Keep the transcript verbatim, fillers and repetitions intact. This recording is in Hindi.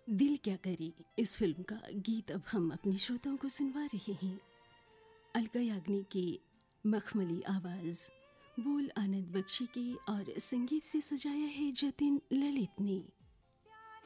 दिल क्या करे इस फिल्म का गीत अब हम अपने श्रोताओं को सुनवा रहे हैं। अलका याग्निक की मखमली आवाज़, बोल आनंद बख्शी की और संगीत से सजाया है जतिन ललित ने।